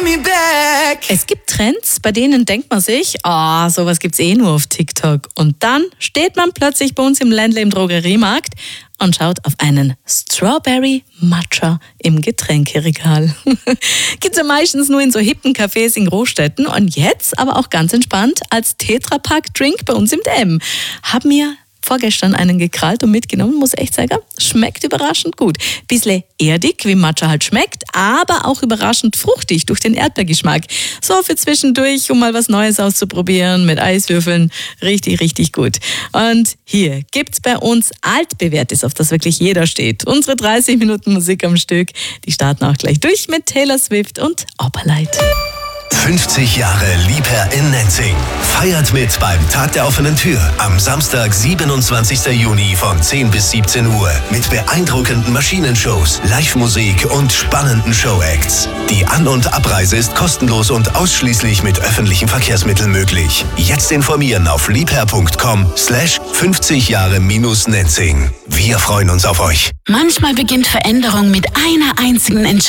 me back. Es gibt Trends, bei denen denkt man sich, sowas gibt's nur auf TikTok. Und dann steht man plötzlich bei uns im Ländle im Drogeriemarkt und schaut auf einen Strawberry Matcha im Getränkeregal. Gibt's ja meistens nur in so hippen Cafés in Großstädten und jetzt aber auch ganz entspannt als Tetrapack-Drink bei uns im DM. Haben wir vorgestern einen gekrallt und mitgenommen, muss echt sagen, schmeckt überraschend gut. Bisschen erdig, wie Matcha halt schmeckt, aber auch überraschend fruchtig durch den Erdbeergeschmack. So für zwischendurch, um mal was Neues auszuprobieren mit Eiswürfeln. Richtig, richtig gut. Und hier gibt's bei uns altbewährtes, auf das wirklich jeder steht. Unsere 30 Minuten Musik am Stück, die starten auch gleich durch mit Taylor Swift und Opperleit. 50 Jahre Liebherr in Nenzing. Feiert mit beim Tag der offenen Tür am Samstag, 27. Juni von 10 bis 17 Uhr mit beeindruckenden Maschinenshows, Live-Musik und spannenden Showacts. Die An- und Abreise ist kostenlos und ausschließlich mit öffentlichen Verkehrsmitteln möglich. Jetzt informieren auf liebherr.com/50 Jahre-Nenzing. Wir freuen uns auf euch. Manchmal beginnt Veränderung mit einer einzigen Entscheidung.